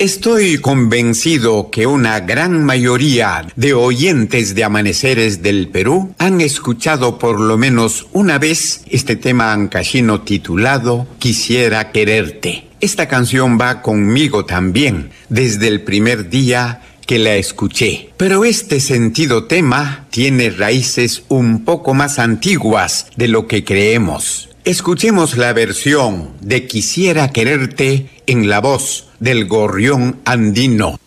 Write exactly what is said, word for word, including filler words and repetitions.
Estoy convencido que una gran mayoría de oyentes de Amaneceres del Perú han escuchado por lo menos una vez este tema ancashino titulado Quisiera quererte. Esta canción va conmigo también desde el primer día que la escuché. Pero este sentido tema tiene raíces un poco más antiguas de lo que creemos. Escuchemos la versión de Quisiera quererte en la voz del gorrión andino.